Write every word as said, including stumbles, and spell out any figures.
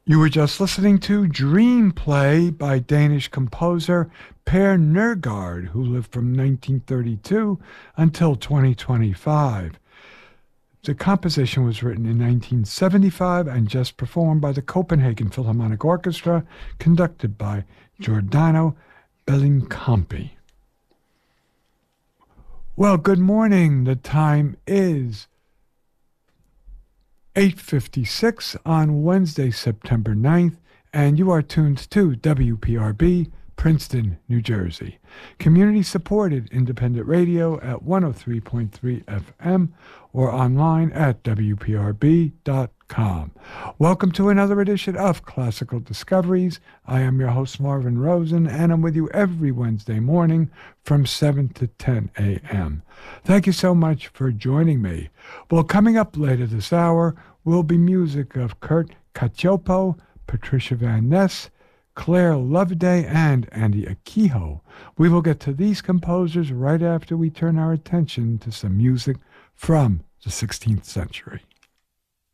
You were just listening to Dream Play by Danish composer Per Nergård, who lived from nineteen thirty-two until twenty twenty-five. The composition was written in nineteen seventy-five and just performed by the Copenhagen Philharmonic Orchestra, conducted by Giordano Bellincampi. Well, good morning. The time is eight fifty-six on Wednesday, September ninth, and you are tuned to W P R B, Princeton, New Jersey. Community-supported independent radio at one oh three point three F M or online at W P R B dot com. Welcome to another edition of Classical Discoveries. I am your host, Marvin Rosen, and I'm with you every Wednesday morning from seven to ten a.m. Thank you so much for joining me. Well, coming up later this hour will be music of Kurt Cacioppo, Patricia Van Ness, Claire Loveday, and Andy Akiho. We will get to these composers right after we turn our attention to some music from the sixteenth century.